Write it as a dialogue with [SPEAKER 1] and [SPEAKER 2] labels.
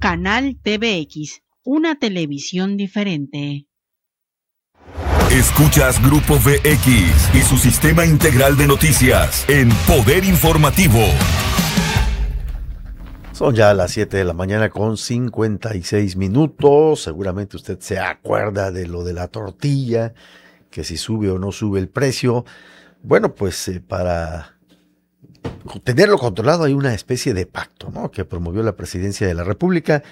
[SPEAKER 1] Canal TVX, una televisión diferente.
[SPEAKER 2] Escuchas Grupo VX y su sistema integral de noticias en Poder Informativo.
[SPEAKER 3] Son ya las 7 de la mañana con 56 minutos. Seguramente usted se acuerda de lo de la tortilla, que si sube o no sube el precio. Bueno, pues para tenerlo controlado hay una especie de pacto, ¿no?, que promovió la Presidencia de la República